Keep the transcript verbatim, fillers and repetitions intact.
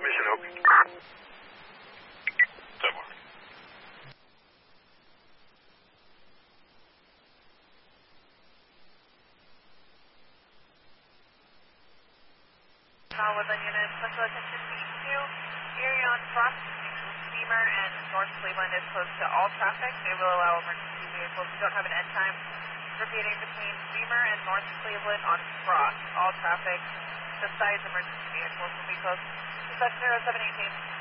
Mission Hope. Seven. Call Woodland Unit, special attention B two. Area on Frost, Beamer and North Cleveland is closed to all traffic. They will allow emergency vehicles who don't have an end time. Repeating, between Beamer and North Cleveland on Frost, all traffic besides emergency vehicles will be closed. Dispatch zero seven eighteen.